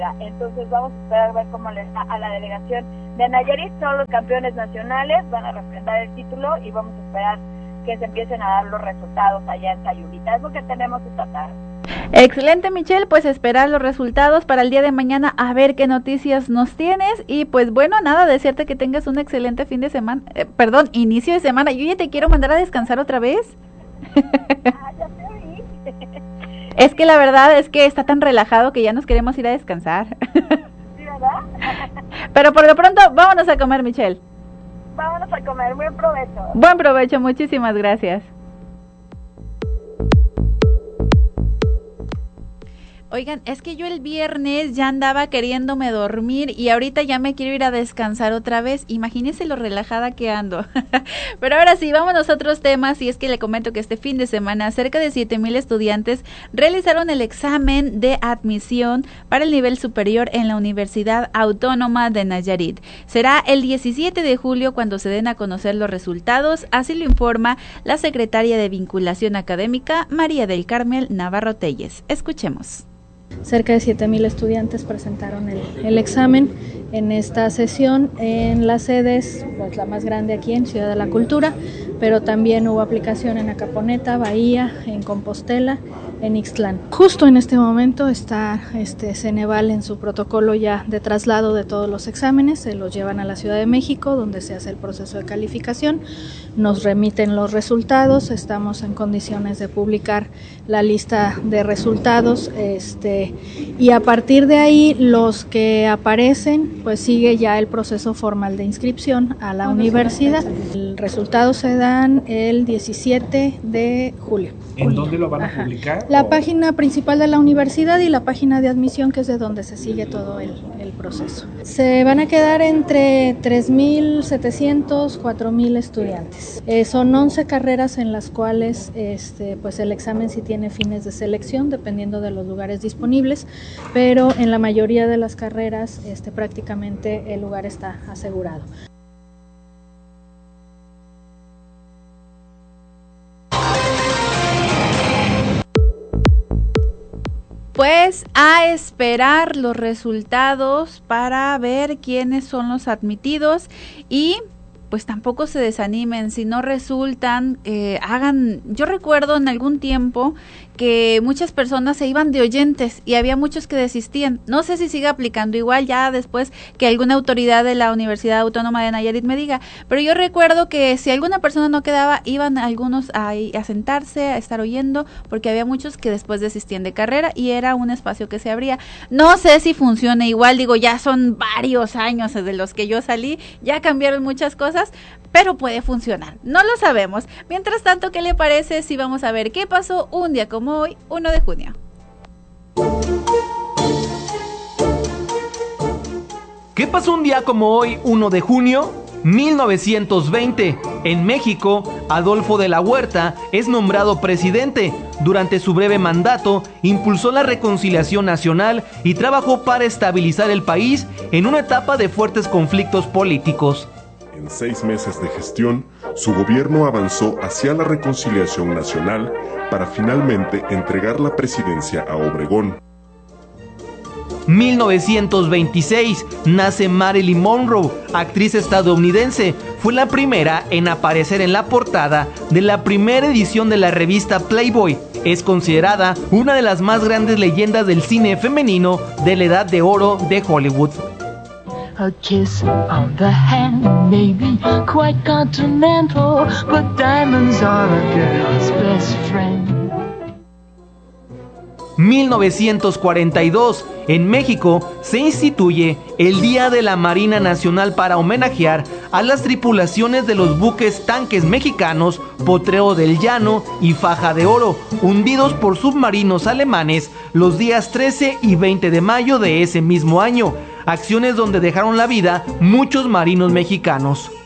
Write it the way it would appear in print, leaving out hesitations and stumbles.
Entonces vamos a esperar a ver cómo les da a la delegación de Nayarit. Son los campeones nacionales, van a refrendar el título y vamos a esperar que se empiecen a dar los resultados allá en Sayulita. Es lo que tenemos esta tarde. Excelente, Michelle, pues esperar los resultados para el día de mañana, a ver qué noticias nos tienes. Y pues bueno, nada, desearte que tengas un excelente fin de semana, inicio de semana. Yo ya te quiero mandar a descansar otra vez. Ya te oí. Es que la verdad es que está tan relajado que ya nos queremos ir a descansar. ¿Sí, verdad? Pero por lo pronto, vámonos a comer, Michelle. Vámonos a comer, buen provecho. Buen provecho, muchísimas gracias. Oigan, es que yo el viernes ya andaba queriéndome dormir y ahorita ya me quiero ir a descansar otra vez. Imagínense lo relajada que ando. Pero ahora sí, vámonos a otros temas, y es que le comento que este fin de semana cerca de 7,000 estudiantes realizaron el examen de admisión para el nivel superior en la Universidad Autónoma de Nayarit. Será el 17 de julio cuando se den a conocer los resultados, así lo informa la secretaria de Vinculación Académica, María del Carmen Navarro Telles. Escuchemos. Cerca de 7,000 estudiantes presentaron el examen en esta sesión en las sedes, pues la más grande aquí en Ciudad de la Cultura, pero también hubo aplicación en Acaponeta, Bahía, en Compostela, en Ixtlán. Justo en este momento está Ceneval en su protocolo ya de traslado de todos los exámenes, se los llevan a la Ciudad de México, donde se hace el proceso de calificación, nos remiten los resultados, estamos en condiciones de publicar la lista de resultados, y a partir de ahí los que aparecen, pues sigue ya el proceso formal de inscripción a la universidad. Los resultados se dan el 17 de julio. ¿En dónde lo van a publicar? La página principal de la universidad y la página de admisión, que es de donde se sigue todo el proceso. Se van a quedar entre 3,700, 4,000 estudiantes. Son 11 carreras en las cuales pues el examen sí tiene fines de selección, dependiendo de los lugares disponibles, pero en la mayoría de las carreras prácticamente el lugar está asegurado. Pues a esperar los resultados para ver quiénes son los admitidos, y pues tampoco se desanimen si no resultan, yo recuerdo en algún tiempo que muchas personas se iban de oyentes y había muchos que desistían. No sé si sigue aplicando igual, ya después que alguna autoridad de la Universidad Autónoma de Nayarit me diga, pero yo recuerdo que si alguna persona no quedaba, iban algunos a sentarse, a estar oyendo, porque había muchos que después desistían de carrera y era un espacio que se abría. No sé si funciona igual, digo, ya son varios años de los que yo salí, ya cambiaron muchas cosas, pero puede funcionar, no lo sabemos. Mientras tanto, ¿qué le parece si vamos a ver qué pasó un día como hoy, 1 de junio? ¿Qué pasó un día como hoy, 1 de junio? 1920. En México, Adolfo de la Huerta es nombrado presidente. Durante su breve mandato, impulsó la reconciliación nacional y trabajó para estabilizar el país en una etapa de fuertes conflictos políticos. En 6 meses de gestión, su gobierno avanzó hacia la reconciliación nacional para finalmente entregar la presidencia a Obregón. 1926, nace Marilyn Monroe, actriz estadounidense. Fue la primera en aparecer en la portada de la primera edición de la revista Playboy. Es considerada una de las más grandes leyendas del cine femenino de la edad de oro de Hollywood. A kiss on the hand may be quite continental, but diamonds are a girl's best friend. 1942, en México se instituye el Día de la Marina Nacional para homenajear a las tripulaciones de los buques tanques mexicanos Potrero del Llano y Faja de Oro, hundidos por submarinos alemanes los días 13 y 20 de mayo de ese mismo año, acciones donde dejaron la vida muchos marinos mexicanos.